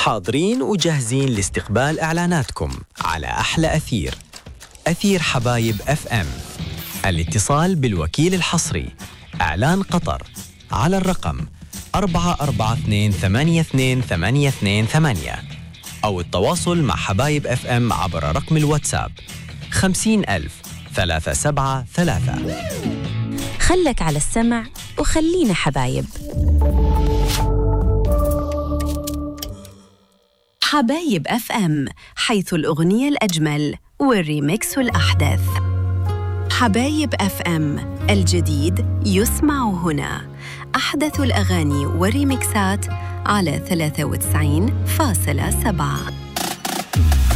حاضرين وجاهزين لاستقبال إعلاناتكم على أحلى أثير، أثير حبايب FM. الاتصال بالوكيل الحصري إعلان قطر على الرقم 44282828 أو التواصل مع حبايب FM عبر رقم الواتساب 50373. خلك على السمع وخلينا حبايب. حبايب FM، حيث الأغنية الأجمل والريميكس الأحدث. حبايب FM، الجديد يسمع هنا. أحدث الأغاني والريميكسات على 93.7.